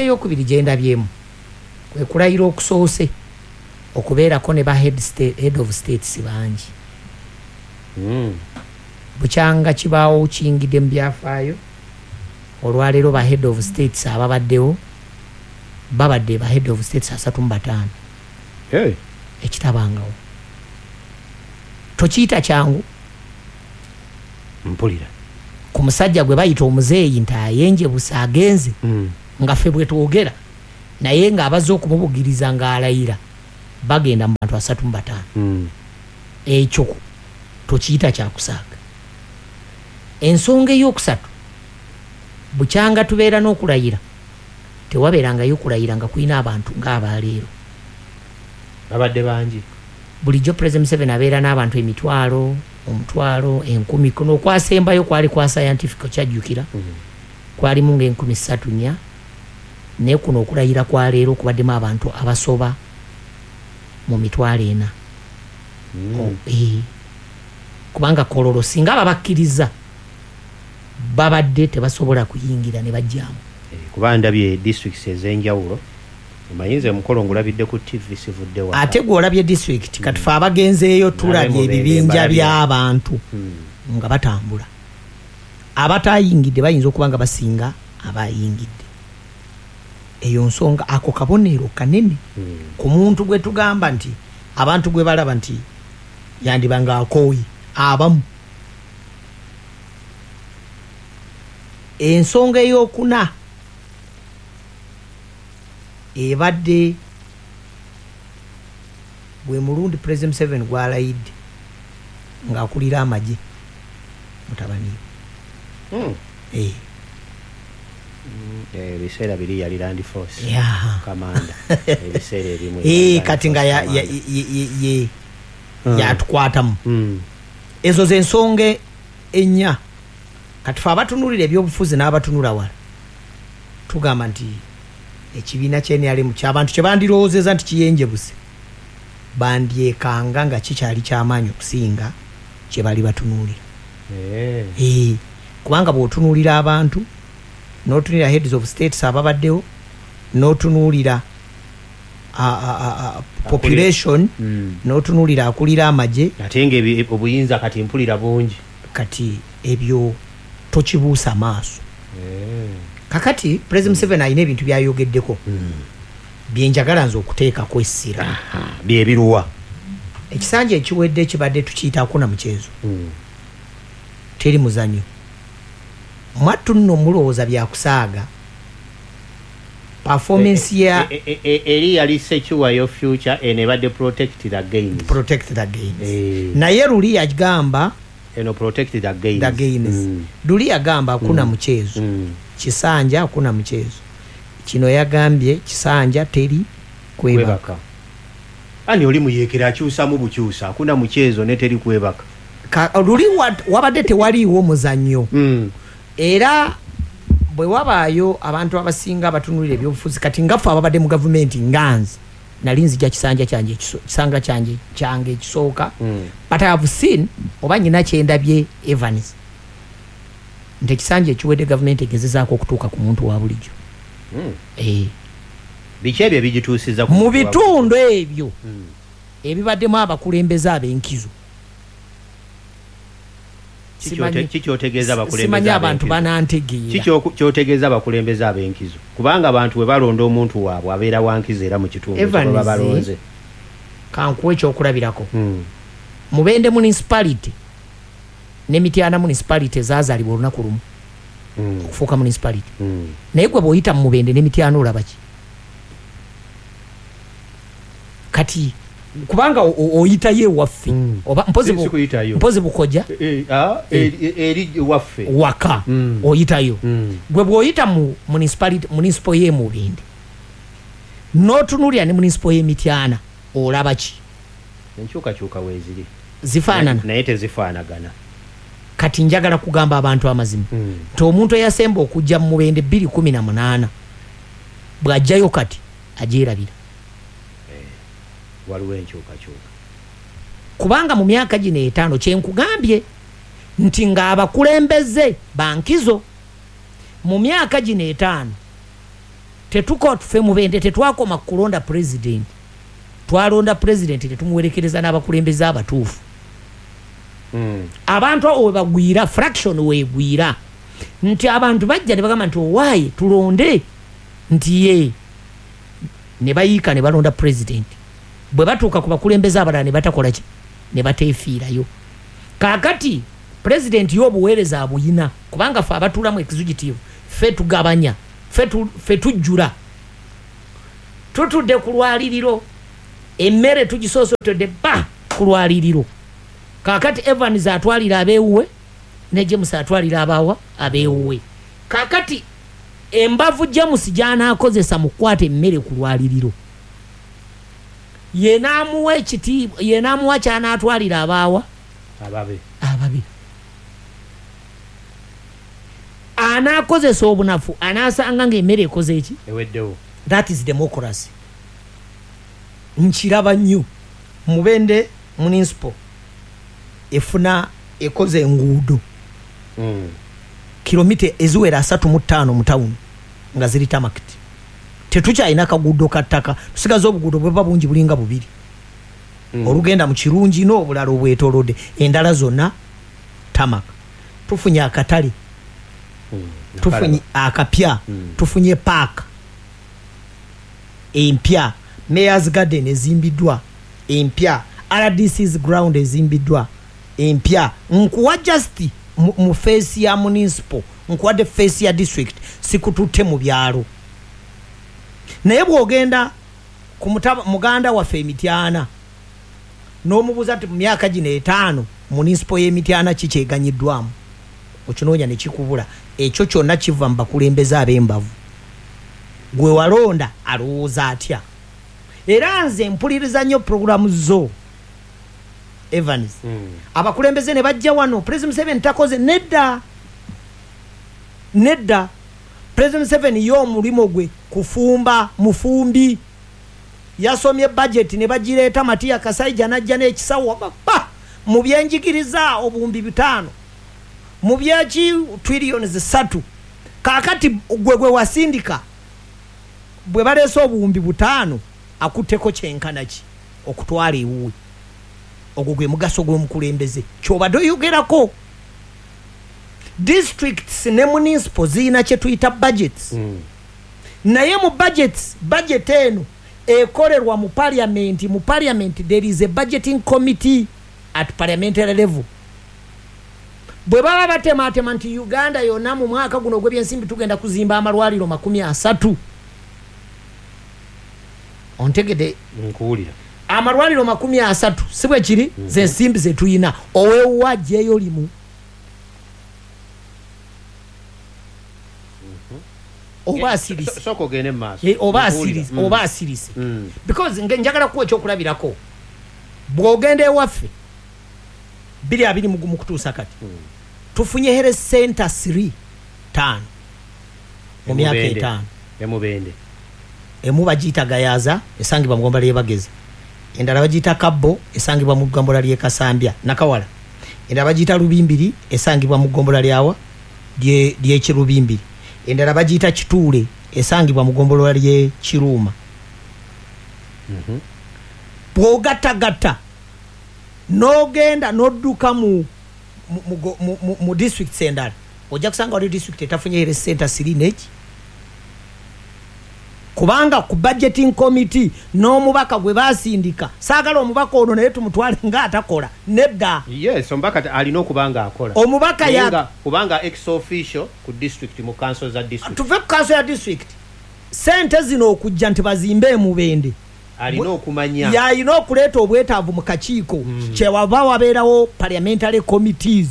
eyokubiri gyendabyemu kwe kulayira okusoose okubeerako ne ba head of states bangi. Bukyanga kibaawo kiyingidde mu byafaayo olwaleero ba head of states ababaddewo babadde ba head of states 35 ekitabangawo. Tokiyita kyangu mpulira ku musajja gwe bayita omuzeeyi nti ayenjebusa agenze nga ffe bwe twogera naye ng'abaze okumubugiriza ng'alayira bagenda mu bantu 35. Ekyo tokiyita kyakusaaga. Ensonga ey'okusatu bukyanga tubeera n'okulayira tewabeerangayo okulayira nga kulina abantu ng'abaleero babadde bangi. Bulijjo President Museveni abeera n'abantu emitwalo omutwalo 10,000 kuno kwasembayo kwali kwa scientific kyajjukira kwalimu nga 34 naye kuno okulayira kwa leero kubaddemu abantu abasoba mu mitwalo 4. Kubanga kololo singa babakkiriza babadde tebasobola kuyingira ne bajjamu. Kuba ndabye districts ez'enjawulo mayinze mukolo ngulabidde ku TV sivuddewa. Ate gwolabye district katufa abagenzeeyo tulabye ebibinja by'abantu nga batambula. Abatayingidde bayinza okuba nga basinga abayingidde. Eyo nsonga ako kabonero kanene ku muntu gwe tugamba nti abantu gwe balaba nti yandibanga akooyi abamu. Ensonga ey'okuna ebadde bwe mulundi President Museveni gwalayidde ng'akulira amagye mutabani ebiseera biri yali Land Force kamanda ebiseera ebimu kati nga yatukwatamu. Ezo z'ensonga ennya kati fe abatunulira ebyobufuzi n'abatunula wala tugamba nti ekibiina ky'NRM ky'abantu kye bandirowoozeza nti kiyenjebuse bandyekanga nga kikyali ky'amaanyi okusinga kye bali batunuulira. Kubanga bw'otunuulira abantu n'otunuulira heads of states ababaddewo n'otunuulira population n'otunuulira akulira amagye ate nga obuyinza kati mpulira bungi kati ebyo tokibuusa maaso. Kakati President Museveni alina ebintu byayogeddeko byenjagala nze okuteekako essira byebiruwa. Ekisanja ekiwedde kibadde tukiyitako na muceezo teri muzanyo mwattu nno mulowooza byakusaaga performance ya eri yali sekiwayo future enebadde protect the gains naye luli yagamba eno protect the gains luli yagamba akuna muceezo kisanja akuna muceezo kino yagambye kisanja teri kwebaka. Ani oli muyekera akyusa mu bukyusa akuna muceezo ne teri kwebaka. Luli wabadde tewaliiwo muzannyo era bwe wabaayo abantu abasinga abatunulira ebyobufuzi kati ngaffe ababadde mu gavumenti nganzi nali nzija kisanja kyange ekisooka but I have seen oba nyina kyendabye Evans nti ekisanja ekiwedde gavumenti egezezaako okutuuka ku muntu wa bulijjo. Biki ebyo bigituusiza mu bitundu ebyo ebibaddemu abakulembeze ab'enkizo. Simanyi abantu banantegeera kyotegeeza abakulembeze ab'enkizo kubanga abantu bwe balonda omuntu waabwe abeera wankizo era mu kitundu baba balonze. Kankuwa ekyokulabirako Mubende municipality ne Mityana municipality zaazalibwa olunaku lumu okufuuka municipality naye gwe bw'oyita mu Mubende ne Mityana olaba ki kati kubanga oyita ye waffe oba mpozi bukoja eri waffe waka oyitayo gwe bw'oyita mu municipal ye Mubende n'otunuulira ne municipal ye Mityana olaba ki enkyukakyuka weeziri zifaanana naye tezifaanagana. Kati njagala kugamba abantu amazima nti omuntu eyasemba okujja mu Mubende 2018 bw'ajjayo kati ajeerabira waliwo enkyukakyuka kubanga mu myaka gino 5 kyenkugambye nti ng'abakulembeze bankizo mu myaka gino 5 tetuko tufe mubende tetwakoma kulonda president twalonda president tetumuwerekereza n'abakulembeze abatuufu abantu abo bagwira fraction wegwira nti abantu bajja ne bagamba nti owaye tulonde nti ye ne bayiika ne balonda president bwe batuuka ku bakulembeze abalala ne batakola ki ne bateefiirayo kaakati president y'obuweereza abuyina kubanga fe abatuulamu executive fe tugabanya fe tujjula tutudde ku lwaliriro emmere tugisoosotodde ba ku lwaliriro kaakati Evans atwalira abeewuwe ne James atwalira abaawa abeewuwe kaakati embavu James gy'anaakozesa mu kukwata emmere ku lwaliriro yenaamuwa ekitiibwa yenaamuwa ky'anaatwalira abaawa ababe anaakozesa obunafu anaasanga ng'emmere ekoze eki eweddewo. That is democracy. Nkiraba nnyo mubende municipal efuna ekoze enguudo kilomita eziwera 35 mu town nga ziri tamakiti tetukyalina kaguudo kattaka tusigaza obuguudo bwe babungi bulinga bubiri olugenda mu kirungi n'obulala obwetolodde endala zonna tamaka tufunye akatale tufunye akapya tufunye park empya Mayor's Garden ezimbiddwa empya RDC's ground ezimbiddwa empya nkuwa just mu face ya municipal nkuwa de face ya district sikututte mu byalo naye bwogenda ku muganda waffe Emityana n'omubuuza ati mu myaka gino 5 municipal y'Emityana kikyeganyiddwamu okinoonya ne kikubula ekyo kyonna kiva mu bakulembeze ab'embavu gwe walonda alowooza atya era nze mpuliriza nnyo programu zo Evans abakulembeze ne bajja wano President 7 takoze nedda President 7 y'omulimo gwe kufumba mufumbi yasomye budget ne bagireeta Matiya Kasaija najja n'ekisawo baba mu byenjigiriza obuwumbi 5 mu byaki trillions 3 kakati gwe wasindika bwe baleese obuwumbi 5 akutteko kyenkanaki okutwala ewuwe ogwo gwe mugaso gw'omukulembeze kyobadde oyogerako districts ne municipal zirina kye tuyita budgets naye mu budget eno ekorerwa mu parliament there is a budgeting committee at parliamentary level bwe baba batematema nti Uganda yonna mu mwaka guno gw'ebyensimbi tugenda kuzimba amalwaliro 30 ontegede nkuwulira amalwaliro 30 sibwe kiri ze nsimbi ze tuyina owewa jeyo limu obasirise soko gene maso obasirise because njagala kuwa ekyokulabirako bwogende ewaffe 2 mu kutuusa kati tufunye health center 3 mu myaka 5 emubende emu bagiyita Gayaza esangibwa mu Gombola ly'Ebagezi endala bagiyita Kabbo esangibwa mu Gombola ly'e Kasambya Nakawala endala bagiyita Lubimbiri esangibwa mu Gombola lyawa ly'e Kirubimbiri endala bagiyita Kituule esangibwa mu Gombola ly'e Kiruma bw'ogattagatta n'ogenda n'odduka mu district endala ojja kusanga wali district etafunye health center 3 neki kubanga ku budgeting committee n'omubaka gwe basindika saagala omubaka ono naye tumutwale nga atakola nedda yes omubaka alina okubanga akola omubaka kubanga ex official ku district mu council za district tuve ku council ya district sente zino okujja nti bazimbe Mubende alina okumanya yalina okuleeta obwetaavu mu kakiiko kyewava wabeerawo parliamentary committees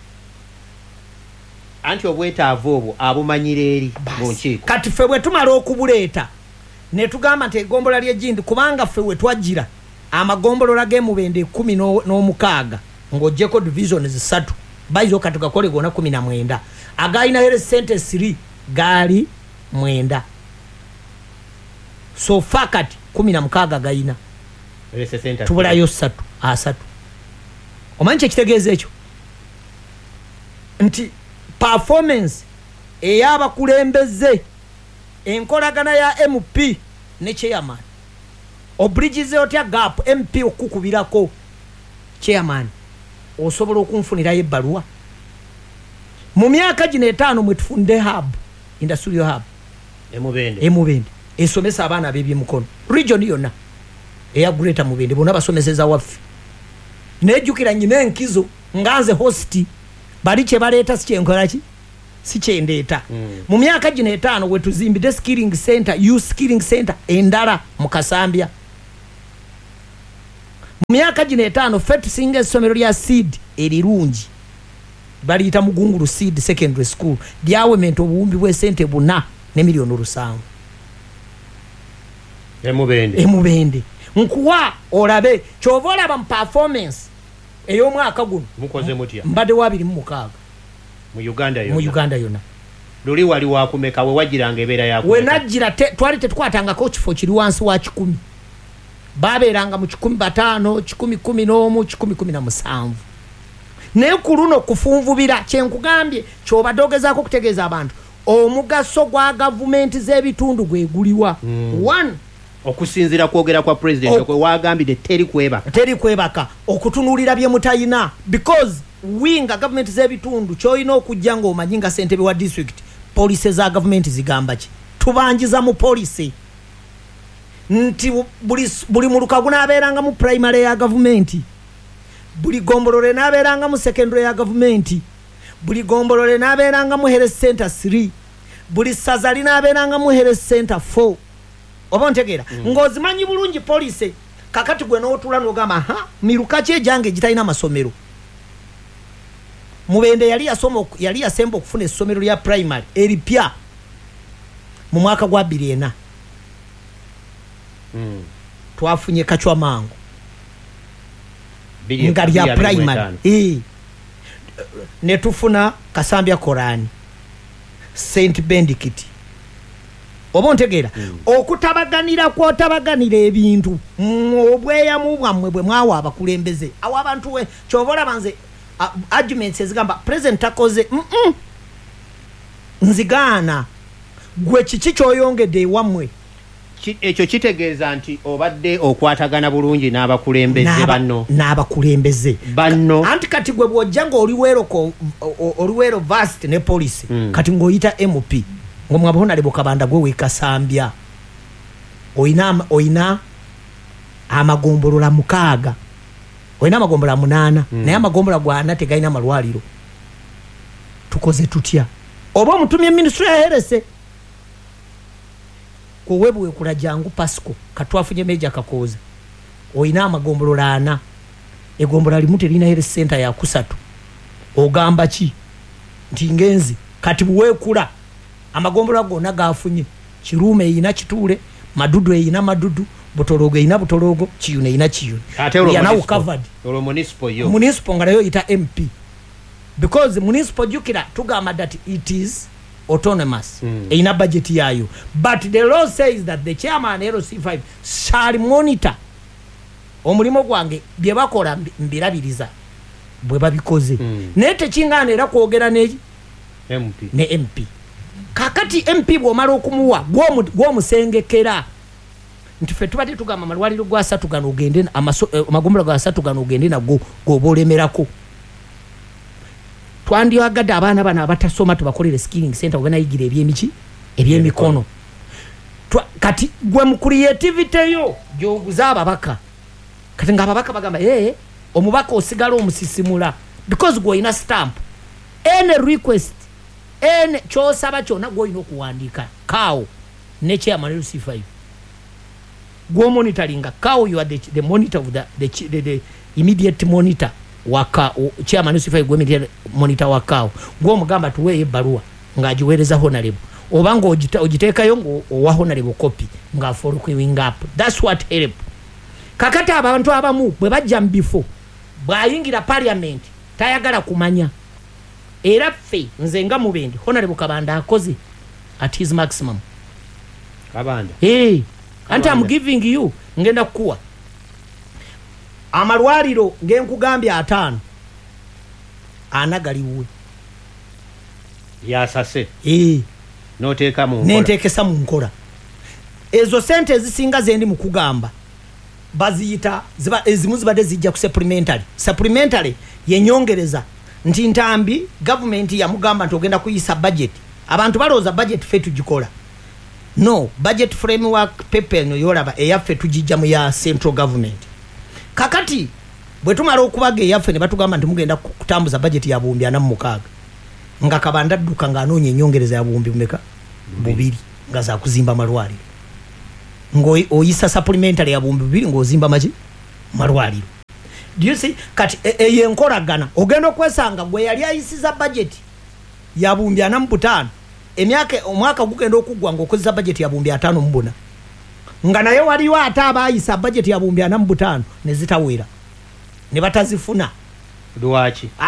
anti obwetaavu obwo abumanyira eri mu nkiiko kati ffe bwe tumala okubuleeta ne tugamba nti eggombolola ly'Egindi kubanga ffe we twajjira amagombolola g'Emubende 16 ng'oggyeko divisions 3 bayizo kati gakole gonna 19 agayina health center 3 gaali 9 so fakati 16 gayina tubulayo 3 omanyi kyekitegeeza ekyo nti performance ey'abakulembeze enkolagana ya MP ne chairman obrigize otya gap MP okukubirako chairman osobola okunfunira ebbaluwa mu myaka gino 5 mwe tufunde hub industrial hub emubende esomesa abaana ab'ebyemukono region yonna eya Greater Mubende bonna basomeseza waffe nejjukira nyina enkizo nganze hosti bali kye baleeta si kyenkola ki si kyendeeta mu myaka gino 5 we tuzimbide skilling center youth skilling center endala mu Kasambya mu myaka gino 5 ffe tusinga essomero lya seed erirungi baliyita Mugungulu Seed Secondary School lyawementa obuwumbi bw'esente 4 ne miliyoni 7 emubende nkuwa olabe kyova olaba mu performance ey'omwaka guno mukoze mutya mbadde wa 26 mu Uganda yonna luli wali wakumeka we wajiranga ebeera yakumeka we najjira twali tetukwatangako kifo kiri wansi wa 10 babeeranga mu 15 10 11 17 naye ku luno kufunvubira kyenkugambye kyobadde ogezaako okutegeeza abantu omugaso gwa gavumenti z'ebitundu gweguliwa one okusinzira kwogera kwa president okwe wagambide teri kwebaka okutunulira bye mutayina because winga gavumenti z'ebitundu kyoyina okujja ng'omanyi nga ssentebe wa district police za gavumenti zigamba ki tubanjiza mu police nti buli muluka gunaabeeranga mu primary ya gavumenti buli gombolole n'abeeranga mu secondary ya gavumenti buli gombolole n'abeeranga mu health center 3 buli saza linaabeeranga mu health center 4 oba ntegeera ng'ozimanyi bulungi police kakati gwe n'otula n'ogamba miruka ki ejange egitalina amasomero Mubende yali yasemba okufuna essomero lya primary eripya mu mwaka gwa 2004 twafunye Kachwa Mango nga lya primary ne tufuna Kasambya Korani St Benedict oba ntegeera okutabaganira kwotabaganira ebintu obweyamu bwammwe bwe mwawa abakulembeze awo abantu we kyobola banze arguments ezigamba president takoze nzigana gwe kiki kyoyongedde ewammwe ekyo kitegeeza nti obadde okwatagana bulungi n'abakulembeze n'abakulembeze banno anti kati gwe bw'ojja ng'oliweero vast ne police kati ng'oyita MP ng'omwabahona lebo Kabanda gwe weekasambya oyina amagombolola 6 oyina amagombolola 8 naye amagombolola gwana tegalina malwaliro tukoze tutya oba omutumye ministry ya herese kuwebuwe kula jangu Pasco katwafunye Meja Kakoza oyina amagombolola 4 egombolola limu terina health center ya kusatu ogamba ki nti ngenzi kati buwekula amagombolola gonna gafunye Kirume eyina Kituule Madudu eyina Madudu Butologo eyina Butologo Kiyune eyina Kiyune yana covered municipal nga nayo ita MP because municipal jukira tugamba that it is autonomous eyina budget yayo but the law says that the chairman LC5 shall monitor omulimo gwange bye bakola mbirabiriza bwe babikoze naye tekingana era kwogera ne MP kakati MP bw'omala okumuwa gw'omusengekera nti ffe tubadde tugamba amalwaliro gwa 3 gano ogende amagombolola gwa 3 gano ogende nagwo g'obaolemerako twandyagadde abaana bano abatasoma tubakolere skilling center obenayigira ebyemikono kati gwe mu creativity yo gy'oguza ababaka kati ng'ababaka bagamba omubaka osigala omusisimula because gw'olina stamp any request kyosaba kyonna gw'olina okuwandiika kawo ne chairman LC5 gwo monitoringa kawo you are the monitor of the immediate monitor waka chairman LC5 gwe immediate monitor wakawo gwo mugamba tuwe ebbaluwa ng'agiweereza honorable oba ng'ogiteekayo ng'owa honorable copy nga following up that's what help kakati abantu abamu bwe bajja mu bifo bw'ayingira parliament tayagala kumanya era ffe nze nga Mubende honorable Kabanda akoze at his maximum Kabanda anti I'm giving you ngenda kukuwa amalwaliro ng'enkugambye 5 anagaliwe yasase noteeka mu nenteekesa mu nkola ezo sente ezisinga zendi mu kugamba baziyita ezimu zibadde zijja ku supplementary yenyongereza nti ntambi gavumenti yamugamba nti ogenda kuyisa budget abantu balowooza budget fe tugikola no budget framework paper no yolaba eyaffe tugijja mu ya central government kakati bwe tumala okubaga eyaffe ne batugamba nti mugenda kutambuza budget ya buwumbi 46 nga Kabanda adduka ng'anoonya ennyongereza ya buwumbi bumeka 2 nga za kuzimba malwaliro ng'oyisa supplementary ya buwumbi 2 ng'ozimba malwaliro. Do you see kati eyenkolagana ogenda okwesanga gwe yali ayisiza budget ya buwumbi 45 omwaka gugenda okuggwa ng'okozesa budget ya buwumbi 54 nga naye waliwo ate abaayisa budget ya buwumbi 45 ne zitawera ne batazifuna lwaki